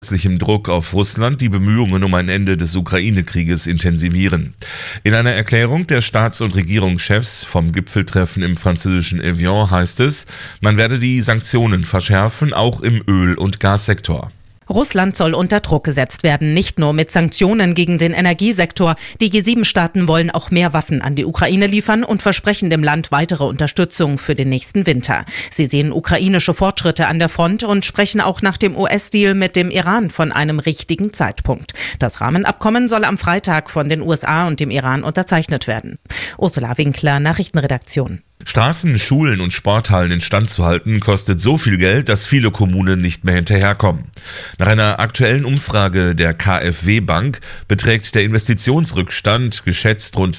Zusätzlichem Druck auf Russland die Bemühungen um ein Ende des Ukraine-Krieges intensivieren. In einer Erklärung der Staats- und Regierungschefs vom Gipfeltreffen im französischen Evian heißt es, man werde die Sanktionen verschärfen, auch im Öl- und Gassektor. Russland soll unter Druck gesetzt werden, nicht nur mit Sanktionen gegen den Energiesektor. Die G7-Staaten wollen auch mehr Waffen an die Ukraine liefern und versprechen dem Land weitere Unterstützung für den nächsten Winter. Sie sehen ukrainische Fortschritte an der Front und sprechen auch nach dem US-Deal mit dem Iran von einem richtigen Zeitpunkt. Das Rahmenabkommen soll am Freitag von den USA und dem Iran unterzeichnet werden. Ursula Winkler, Nachrichtenredaktion. Straßen, Schulen und Sporthallen instand zu halten, kostet so viel Geld, dass viele Kommunen nicht mehr hinterherkommen. Nach einer aktuellen Umfrage der KfW Bank beträgt der Investitionsrückstand geschätzt rund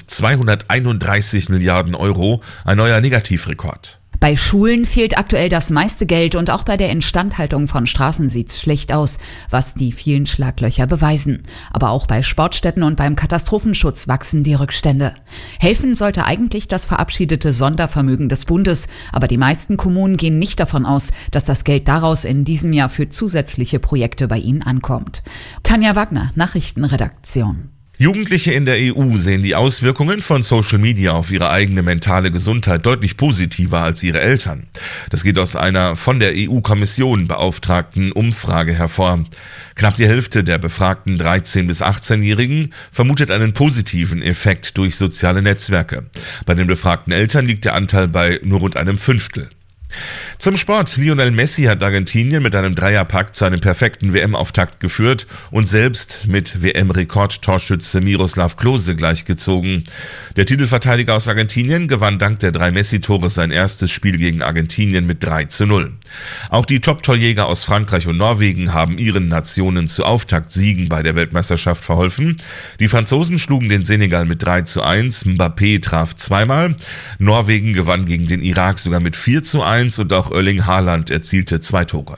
231 Milliarden Euro, ein neuer Negativrekord. Bei Schulen fehlt aktuell das meiste Geld und auch bei der Instandhaltung von Straßen sieht's schlecht aus, was die vielen Schlaglöcher beweisen. Aber auch bei Sportstätten und beim Katastrophenschutz wachsen die Rückstände. Helfen sollte eigentlich das verabschiedete Sondervermögen des Bundes, aber die meisten Kommunen gehen nicht davon aus, dass das Geld daraus in diesem Jahr für zusätzliche Projekte bei ihnen ankommt. Tanja Wagner, Nachrichtenredaktion. Jugendliche in der EU sehen die Auswirkungen von Social Media auf ihre eigene mentale Gesundheit deutlich positiver als ihre Eltern. Das geht aus einer von der EU-Kommission beauftragten Umfrage hervor. Knapp die Hälfte der befragten 13- bis 18-Jährigen vermutet einen positiven Effekt durch soziale Netzwerke. Bei den befragten Eltern liegt der Anteil bei nur rund einem Fünftel. Zum Sport. Lionel Messi hat Argentinien mit einem Dreierpack zu einem perfekten WM-Auftakt geführt und selbst mit WM-Rekordtorschütze Miroslav Klose gleichgezogen. Der Titelverteidiger aus Argentinien gewann dank der 3 Messi-Tore sein erstes Spiel gegen Argentinien mit 3:0. Auch die Top-Torjäger aus Frankreich und Norwegen haben ihren Nationen zu Auftaktsiegen bei der Weltmeisterschaft verholfen. Die Franzosen schlugen den Senegal mit 3:1, Mbappé traf zweimal, Norwegen gewann gegen den Irak sogar mit 4:1 und auch Erling Haaland erzielte 2 Tore.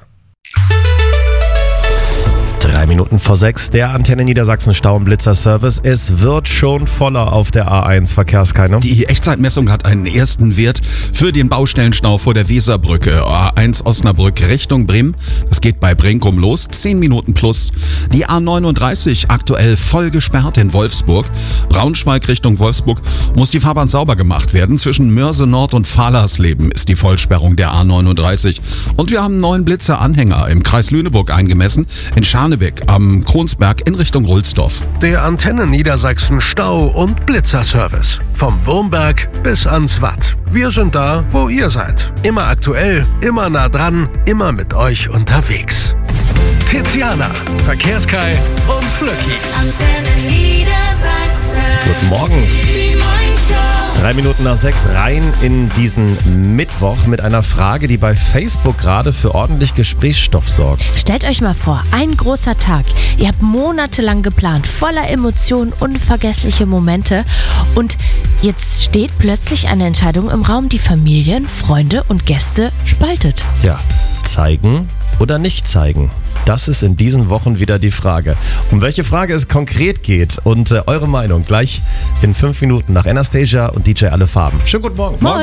5:03, der Antenne Niedersachsen Stau- und Blitzer-Service. Es wird schon voller auf der A1 Verkehrskarte. Die Echtzeitmessung hat einen ersten Wert für den Baustellenstau vor der Weserbrücke. A1 Osnabrück Richtung Bremen. Das geht bei Brinkum los, 10 Minuten plus. Die A39 aktuell voll gesperrt in Wolfsburg. Braunschweig Richtung Wolfsburg muss die Fahrbahn sauber gemacht werden. Zwischen Mörse Nord und Fahrlersleben ist die Vollsperrung der A39. Und wir haben einen neuen Blitzer-Anhänger im Kreis Lüneburg eingemessen. In Scharnebeck am Kronsberg in Richtung Rulsdorf. Der Antenne Niedersachsen Stau- und Blitzerservice. Vom Wurmberg bis ans Watt. Wir sind da, wo ihr seid. Immer aktuell, immer nah dran, immer mit euch unterwegs. Tiziana, Verkehrskai und Flöcki. Antenne Niedersachsen. Guten Morgen. Die Morgenshow. 5:03 rein in diesen Mittwoch mit einer Frage, die bei Facebook gerade für ordentlich Gesprächsstoff sorgt. Stellt euch mal vor, ein großer Tag. Ihr habt monatelang geplant, voller Emotionen, unvergessliche Momente. Und jetzt steht plötzlich eine Entscheidung im Raum, die Familien, Freunde und Gäste spaltet. Ja, zeigen oder nicht zeigen? Das ist in diesen Wochen wieder die Frage. Um welche Frage es konkret geht und eure Meinung gleich in 5 Minuten nach Anastasia und DJ Alle Farben. Schönen guten Morgen. Moin.